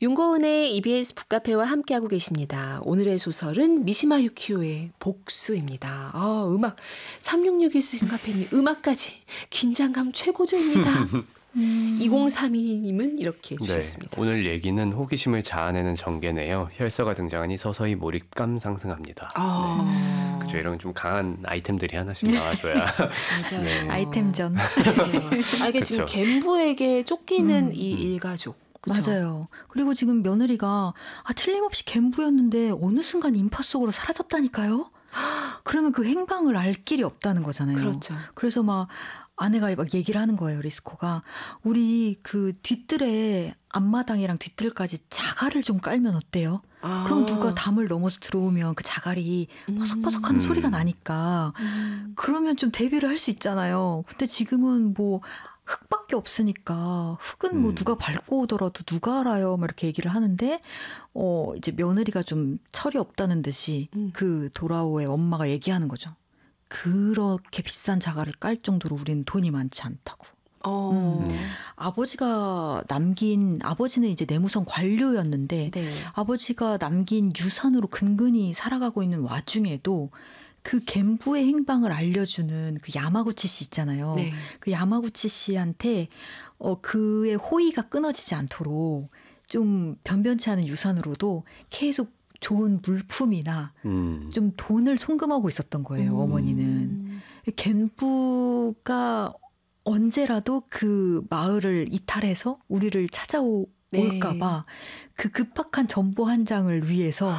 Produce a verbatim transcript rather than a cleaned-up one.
윤고은의 이비에스 북카페와 함께하고 계십니다. 오늘의 소설은 미시마 유키오의 복수입니다. 아, 음악 삼육육일 쓰신 카페님 음악까지 긴장감 최고조입니다. 음. 이공삼이 님은 이렇게 주셨습니다. 네, 오늘 얘기는 호기심을 자아내는 전개네요. 혈서가 등장하니 서서히 몰입감 상승합니다. 아. 네. 그렇죠. 이런 좀 강한 아이템들이 하나씩 나와줘야. 맞아요. 네. 아이템전. 맞아요. 아, 이게 지금 갬부에게 쫓기는 음. 이 일가족. 그쵸? 맞아요. 그리고 지금 며느리가 아, 틀림없이 갬부였는데 어느 순간 인파 속으로 사라졌다니까요. 그러면 그 행방을 알 길이 없다는 거잖아요. 그렇죠. 그래서 막 아내가 막 얘기를 하는 거예요. 리스코가. 우리 그 뒤뜰에 앞마당이랑 뒤뜰까지 자갈을 좀 깔면 어때요? 아. 그럼 누가 담을 넘어서 들어오면 그 자갈이 버석버석하는 음. 소리가 나니까 음. 그러면 좀 대비를 할 수 있잖아요. 근데 지금은 뭐 흙밖에 없으니까 흙은 뭐 음. 누가 밟고 오더라도 누가 알아요? 막 이렇게 얘기를 하는데 어 이제 며느리가 좀 철이 없다는 듯이 음. 그 도라오의 엄마가 얘기하는 거죠. 그렇게 비싼 자갈을 깔 정도로 우리는 돈이 많지 않다고. 어. 음. 아버지가 남긴 아버지는 이제 내무성 관료였는데 네. 아버지가 남긴 유산으로 근근히 살아가고 있는 와중에도 그 갬부의 행방을 알려주는 그 야마구치 씨 있잖아요. 네. 그 야마구치 씨한테 어, 그의 호의가 끊어지지 않도록 좀 변변치 않은 유산으로도 계속 좋은 물품이나 음. 좀 돈을 송금하고 있었던 거예요. 음. 어머니는. 갬부가 언제라도 그 마을을 이탈해서 우리를 찾아올까 봐 그 급박한 전보 한 장을 위해서